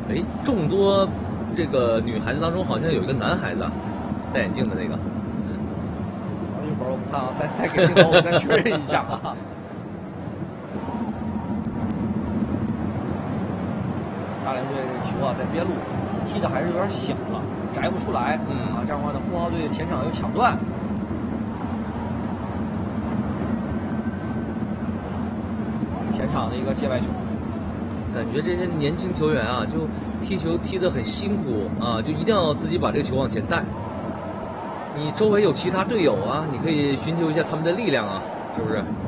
哎，众多这个女孩子当中，好像有一个男孩子，戴眼镜的那个。 一会儿我们看啊，再给镜头，我们再确认一下啊。大连队这球啊，在边路踢的还是有点小了，摘不出来。这样的话呢，富豪队前场有抢断。前场的一个界外球。 感觉这些年轻球员啊，就踢球踢得很辛苦啊，就一定要自己把这个球往前带。你周围有其他队友啊，你可以寻求一下他们的力量啊，是不是？